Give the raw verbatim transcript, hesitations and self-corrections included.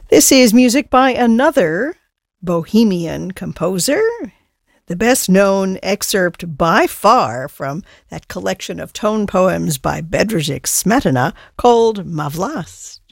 This is music by another Bohemian composer, the best known excerpt by far from that collection of tone poems by Bedřich Smetana called Má vlast.